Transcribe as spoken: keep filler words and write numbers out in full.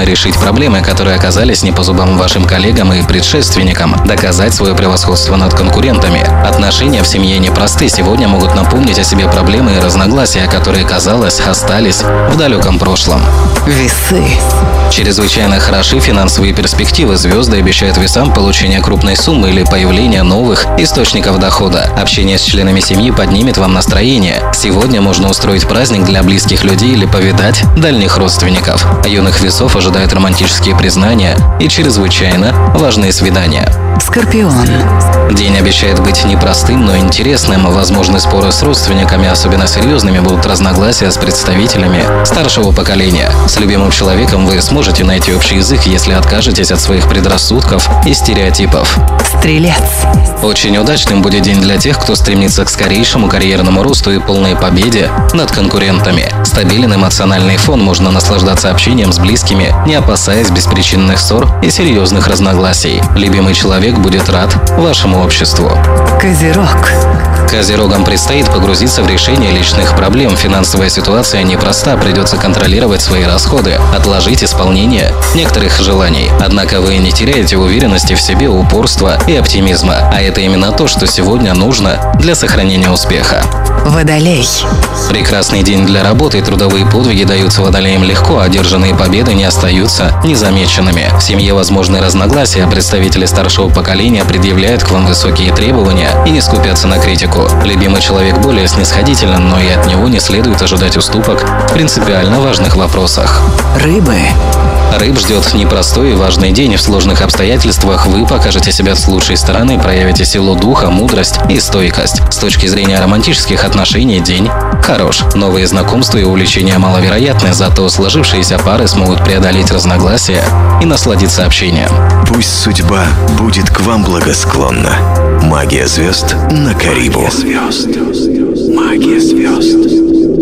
необходимо решить проблемы, которые оказались не по зубам вашим коллегам и предшественникам, доказать свое превосходство над конкурентами. Отношения в семье непросты, сегодня могут напомнить о себе проблемы и разногласия, которые, казалось, остались в далеком прошлом. Весы. Чрезвычайно хороши финансовые перспективы. Звезды обещают весам получение крупной суммы или появление новых источников дохода. Общение с членами семьи поднимет вам настроение. Сегодня можно устроить праздник для близких людей или повидать дальних родственников. Юных весов ожидают романтические признания и чрезвычайно важные свидания. Скорпион. День обещает быть непростым, но интересным. Возможны споры с родственниками, особенно серьезными будут разногласия с представителями старшего поколения. С любимым человеком вы сможете найти общий язык, если откажетесь от своих предрассудков и стереотипов. Стрелец. Очень удачным будет день для тех, кто стремится к скорейшему карьерному росту и полной победе над конкурентами. Стабилен эмоциональный фон, можно наслаждаться общением с близкими, не опасаясь беспричинных ссор и серьезных разногласий. Любимый человек будет рад вашему обществу. Козерог. Козерогам предстоит погрузиться в решение личных проблем. Финансовая ситуация непроста, придется контролировать свои расходы, отложить исполнение некоторых желаний. Однако вы не теряете уверенности в себе, упорства и оптимизма. А это именно то, что сегодня нужно для сохранения успеха. Водолей. Прекрасный день для работы. Трудовые подвиги даются водолеям легко, а одержанные победы не остаются незамеченными. В семье возможны разногласия, представители старшего поколения предъявляют к вам высокие требования и не скупятся на критику. Любимый человек более снисходителен, но и от него не следует ожидать уступок в принципиально важных вопросах. Рыбы. Рыб ждет непростой и важный день. В сложных обстоятельствах вы покажете себя с лучшей стороны, проявите силу духа, мудрость и стойкость. С точки зрения романтических отношений день хорош. Новые знакомства и увлечения маловероятны, зато сложившиеся пары смогут преодолеть разногласия и насладиться общением. Пусть судьба будет к вам благосклонна. Магия звезд на Карибу. Магия звезд. Магия звезд.